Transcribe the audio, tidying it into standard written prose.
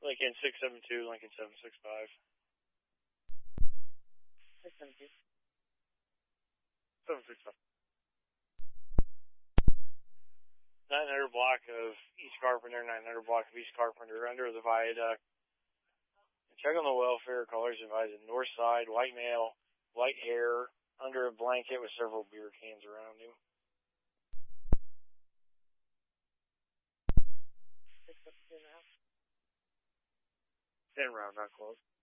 Lincoln 672, Lincoln 765. 672. 765. 900 block of East Carpenter, 900 block of East Carpenter, under the viaduct. Check on the welfare. Callers advised north side, white male, white hair, under a blanket with several beer cans around him. 672 now. 10 round, not close.